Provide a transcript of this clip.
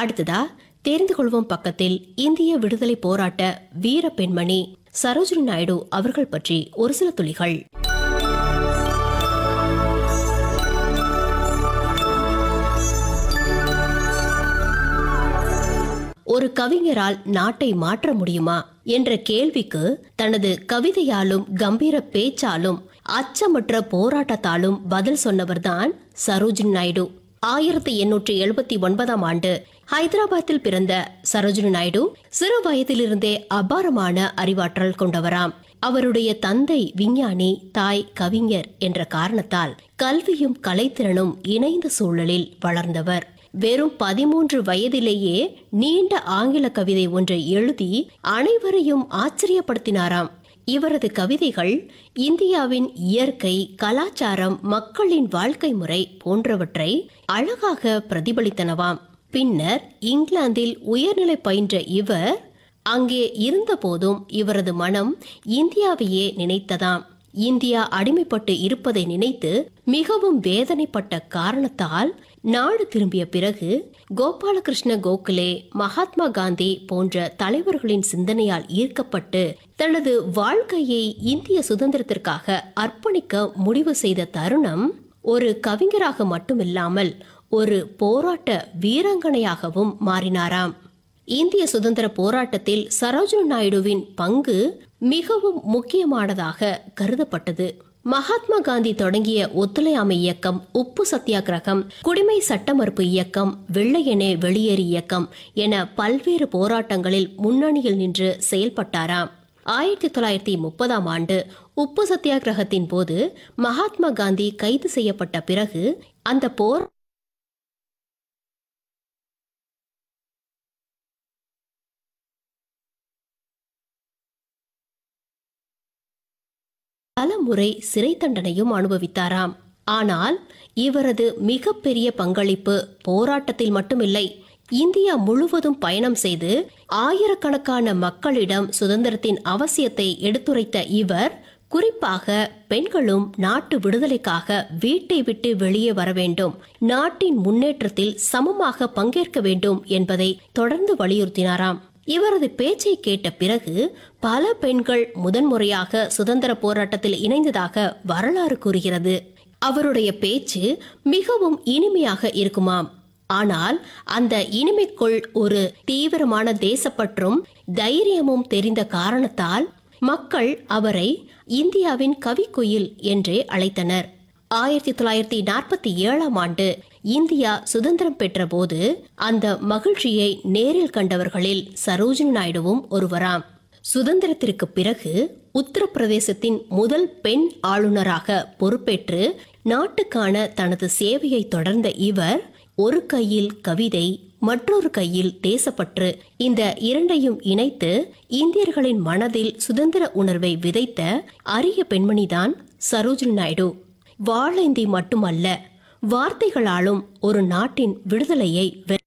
அடுத்ததா தெரிந்து கொள்வோம் பக்கத்தில் இந்திய விடுதலை போராட்ட வீர பெண்மணி சரோஜினி நாயுடு அவர்கள் பற்றி ஒரு சில துளிகள். ஒரு கவிஞரால் நாட்டை மாற்ற முடியுமா என்ற கேள்விக்கு தனது கவிதையாலும் கம்பீர பேச்சாலும் அச்சமற்ற போராட்டத்தாலும் பதில் சொன்னவர்தான் சரோஜினி நாயுடு. 1879 ஆண்டு ஹைதராபாத்தில் பிறந்த சரோஜினி நாயுடு சிறு வயதிலிருந்தே அபாரமான அறிவாற்றல் கொண்டவராம். அவருடைய தந்தை விஞ்ஞானி, தாய் கவிஞர் என்ற காரணத்தால் கல்வியும் கலைத்திறனும் இணைந்த சூழலில் வளர்ந்தவர். வெறும் 13 வயதிலேயே நீண்ட ஆங்கில கவிதை ஒன்றை எழுதி அனைவரையும் ஆச்சரியப்படுத்தினாராம். இவரது கவிதைகள் இந்தியாவின் இயற்கை, கலாச்சாரம், மக்களின் வாழ்க்கை முறை போன்றவற்றை அழகாக பிரதிபலித்தனவாம். பின்னர் இங்கிலாந்தில் உயர்நிலை பயின்ற இவர் அங்கே இருந்த போதும் இவரது மனம் இந்தியாவையே நினைத்ததாம். இந்தியா அடிமைப்பட்டு இருப்பதை நினைத்து மிகவும் வேதனைப்பட்ட காரணத்தால் நாடு திரும்பிய பிறகு கோபாலகிருஷ்ண கோகலே, மகாத்மா காந்தி போன்ற தலைவர்களின் சிந்தனையால் ஈர்க்கப்பட்டு தனது வாழ்க்கையை இந்திய சுதந்திரத்திற்காக அர்ப்பணிக்க முடிவு செய்த தருணம் ஒரு கவிஞராக மட்டுமில்லாமல் ஒரு போராட்ட வீராங்கனையாகவும் மாறினாராம். இந்திய சுதந்திர போராட்டத்தில் சரோஜினி நாயுடுவின் பங்கு மிகவும் முக்கியமானதாக கருதப்பட்டது. மகாத்மா காந்தி தொடங்கிய ஒத்துழையாமை இயக்கம், உப்பு சத்தியாகிரகம், குடிமை சட்ட மறுப்பு இயக்கம், வெள்ளையனே வெளியேறு இயக்கம் என பல்வேறு போராட்டங்களில் முன்னணியில் நின்று செயல்பட்டாராம். 1930 ஆண்டு உப்பு சத்தியாகிரகத்தின் போது மகாத்மா காந்தி கைது செய்யப்பட்ட பிறகு அந்த போர் பல முறை சிறை தண்டனையும் அனுபவித்தாராம். ஆனால் இவரது மிகப்பெரிய பங்களிப்பு போராட்டத்தில் மட்டுமில்லை, இந்தியா முழுவதும் பயணம் செய்து ஆயிரக்கணக்கான மக்களிடம் சுதந்திரத்தின் அவசியத்தை எடுத்துரைத்த இவர் குறிப்பாக பெண்களும் நாட்டு விடுதலைக்காக வீட்டை விட்டு வெளியே வர வேண்டும், நாட்டின் முன்னேற்றத்தில் சமமாக பங்கேற்க வேண்டும் என்பதை தொடர்ந்து வலியுறுத்தினாராம். இவரது பேச்சை கேட்ட பிறகு பல பெண்கள் முதன்முறையாக சுதந்திர போராட்டத்தில் இணைந்ததாக வரலாறு கூறுகிறது. அவருடைய பேச்சு மிகவும் இனிமையாக இருக்குமாம். ஆனால் அந்த இனிமைக்குள் ஒரு தீவிரமான தேசப்பற்றும் தைரியமும் தெரிந்த காரணத்தால் மக்கள் அவரை இந்தியாவின் கவிக்குயில் என்றே அழைத்தனர். 1947 ஆண்டு இந்தியா சுதந்திரம் பெற்ற போது அந்த மகிழ்ச்சியை நேரில் கண்டவர்களில் சரோஜினி நாயுடுவும் ஒருவராம். சுதந்திரத்திற்கு பிறகு உத்தரப்பிரதேசத்தின் முதல் பெண் ஆளுநராக பொறுப்பேற்று நாட்டுக்கான தனது சேவையை தொடர்ந்த இவர் ஒரு கையில் கவிதை, மற்றொரு கையில் தேசப்பற்று, இந்த இரண்டையும் இணைத்து இந்தியர்களின் மனதில் சுதந்திர உணர்வை விதைத்த அரிய பெண்மணிதான் சரோஜினி நாயுடு. வாளேந்தி மட்டுமல்ல, வார்த்தைகளாலும் ஒரு நாட்டின் விடுதலையை